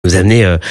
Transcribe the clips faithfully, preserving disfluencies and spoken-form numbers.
nous amener euh,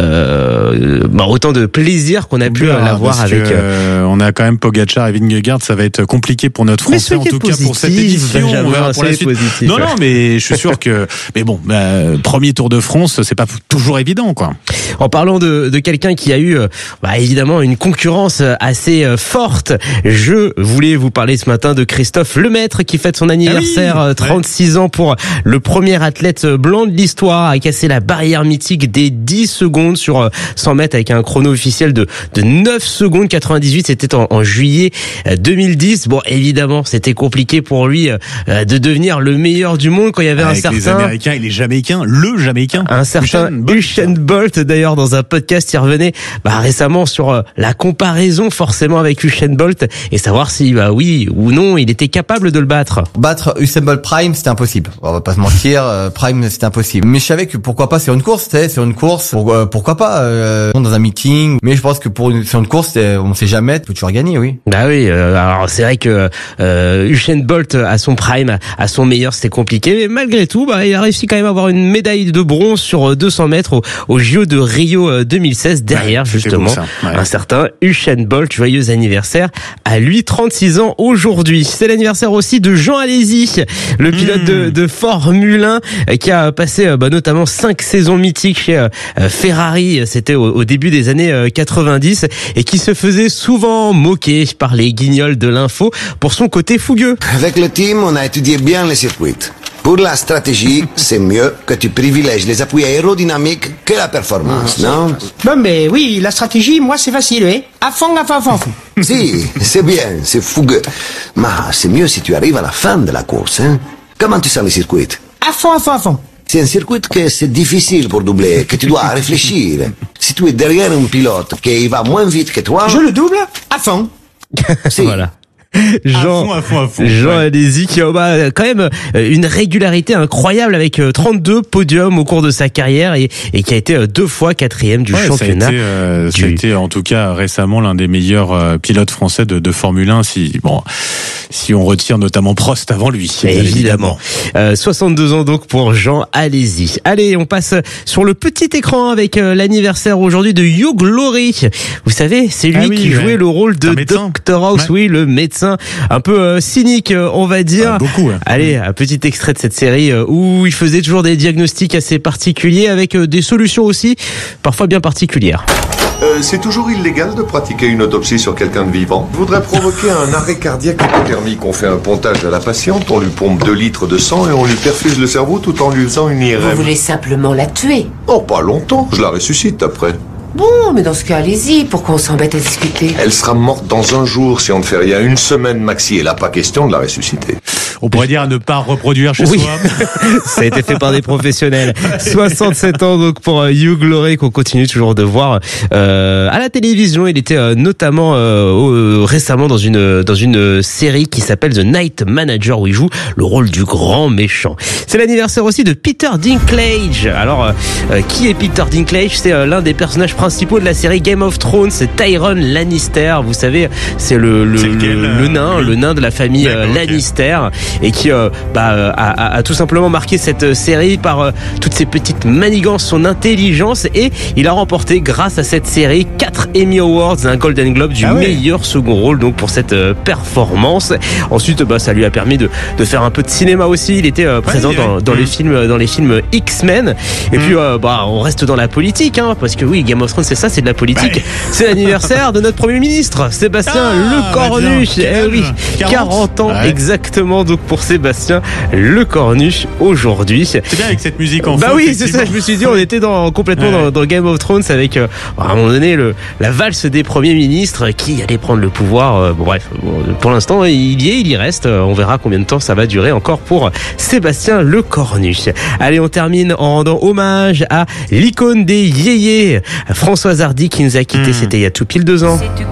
euh, bah, autant de plaisir qu'on a pu euh, l'avoir avec. Euh, on a quand même Pogacar et Vingegaard, ça va être compliqué pour notre Français, en tout positif, cas pour cette édition. On verra pour la suite. Positif, non, ouais. non, mais je suis sûr que. Mais bon, bah, premier Tour de France, c'est pas toujours évident, quoi. En parlant de, de quelqu'un qui a eu, bah, évidemment, une concurrence assez forte, je voulais vous parler ce matin de Christophe Lemaître qui fête son anniversaire, ah oui, trente-six ouais. ans pour le premier athlète blanc de l'histoire à casser la barrière mythique des dix secondes sur cent mètres avec un chrono officiel de, de neuf secondes quatre-vingt-dix-huit. C'était en, en juillet deux mille dix. Bon, évidemment, c'était compliqué pour lui euh, de devenir le meilleur du monde quand il y avait avec un certain... les Américains et les Jamaïcains, le Jamaïcain. Un certain Usain Bolt, d'ailleurs, dans un podcast, il revenait bah, récemment sur euh, la comparaison forcément avec Usain Bolt et savoir si, bah oui ou non, il était capable de le battre. Battre Usain Bolt Prime, c'était impossible. On va pas se mentir, euh, Prime, c'était impossible. Mais je savais que pourquoi pas sur une course, c'était sur une course, pour, euh, pourquoi pas euh, dans un meeting. Mais je pense que pour une, sur une course, on sait jamais, tu peux toujours gagner, oui. Bah oui. Euh, alors c'est vrai que euh, Usain Bolt à son prime, à son meilleur, c'était compliqué. Mais malgré tout, bah il a réussi quand même à avoir une médaille de bronze sur deux cents mètres au, au J O de Rio deux mille seize. Derrière ouais, justement beau, ouais. un certain Usain Bolt. Joyeux anniversaire à lui, trente-six ans aujourd'hui. C'est l'anniversaire aussi de Jean Alesi, le pilote mmh. de, de Formule un qui a passé bah, notamment cinq saisons mythiques chez euh, Ferrari, c'était au, au début des années euh, quatre-vingt-dix, et qui se faisait souvent moquer par les guignols de l'info pour son côté fougueux. Avec le team, on a étudié bien les circuits. Pour la stratégie, c'est mieux que tu privilèges les appuis aérodynamiques que la performance, mmh. non? Bon, mais oui, la stratégie, moi, c'est facile, oui. À fond, à fond, à fond. Si, c'est bien, c'est fougueux. Mais c'est mieux si tu arrives à la fin de la course, hein? Comment tu sens les circuits? À fond, à fond, à fond. C'est un circuit que c'est difficile pour doubler, que tu dois réfléchir. Si tu es derrière un pilote qui va moins vite que toi... Je le double à fond. Si. Voilà. Jean, à fond, à fond, à fond. Jean ouais. Alesi qui a bah, quand même une régularité incroyable avec trente-deux podiums au cours de sa carrière et, et qui a été deux fois quatrième du ouais, championnat. Ça a été, euh, du... ça a été en tout cas récemment l'un des meilleurs euh, pilotes français de, de Formule un. Si bon, si on retire notamment Prost avant lui. Évidemment. évidemment. Euh, soixante-deux ans donc pour Jean Alesi. Allez, on passe sur le petit écran avec euh, l'anniversaire aujourd'hui de Hugh Laurie. Vous savez, c'est lui ah oui, qui ouais. jouait le rôle de docteur House, ouais. oui, le médecin un peu euh, cynique, euh, on va dire. Ah, beaucoup, ouais. Allez, un petit extrait de cette série euh, où il faisait toujours des diagnostics assez particuliers avec euh, des solutions aussi, parfois bien particulières. Euh, c'est toujours illégal de pratiquer une autopsie sur quelqu'un de vivant. Je voudrais provoquer un arrêt cardiaque hypothermique. On fait un pontage à la patiente, on lui pompe deux litres de sang et on lui perfuse le cerveau tout en lui faisant une I R M. Vous voulez simplement la tuer? Oh, pas longtemps, je la ressuscite après. Bon, mais dans ce cas, allez-y, pourquoi on s'embête à discuter? Elle sera morte dans un jour si on ne fait rien. Une semaine maxi, et là, pas question de la ressusciter. On pourrait dire à ne pas reproduire chez oui. soi. Ça a été fait par des professionnels. soixante-sept ans donc pour Hugh Laurie qu'on continue toujours de voir euh, à la télévision. Il était euh, notamment euh, euh, récemment dans une dans une série qui s'appelle The Night Manager où il joue le rôle du grand méchant. C'est l'anniversaire aussi de Peter Dinklage. Alors euh, qui est Peter Dinklage? C'est euh, l'un des personnages principaux de la série Game of Thrones. C'est Tyrion Lannister. Vous savez, c'est le le, lequel, le, le nain, oui. le nain de la famille euh, Lannister. Okay. Et qui euh, bah, a, a, a tout simplement marqué cette série par euh, toutes ses petites manigances, son intelligence, et il a remporté grâce à cette série quatre Emmy Awards, un Golden Globe du ah ouais. meilleur second rôle donc pour cette euh, performance. Ensuite, bah, ça lui a permis de, de faire un peu de cinéma aussi. Il était euh, présent ouais, dans, ouais. dans mmh. les films, dans les films X-Men. Et mmh. puis, euh, bah, on reste dans la politique, hein, parce que oui, Game of Thrones, c'est ça, c'est de la politique. Ouais. C'est l'anniversaire de notre Premier ministre, Sébastien ah, Lecornu. Eh oui, quarante ans ouais. exactement. Donc pour Sébastien Lecornu aujourd'hui. C'est bien avec cette musique en fond. Bah oui, c'est ça, je me suis dit, on était dans, complètement ouais. dans, dans Game of Thrones avec, euh, à un moment donné, le, la valse des premiers ministres qui allait prendre le pouvoir. Euh, bon, bref, bon, pour l'instant, il y est, il y reste. On verra combien de temps ça va durer encore pour Sébastien Lecornu. Allez, on termine en rendant hommage à l'icône des yéyés, Françoise Hardy, qui nous a quittés, mmh. c'était il y a tout pile deux ans.